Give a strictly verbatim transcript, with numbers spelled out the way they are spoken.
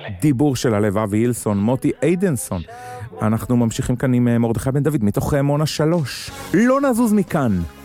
דיבור של הלב אבי הילסון, מוטי איידנסון. אנחנו ממשיכים כאן עם מרדכי בן דוד מתוך מונה שלוש. לא נזוז מכאן.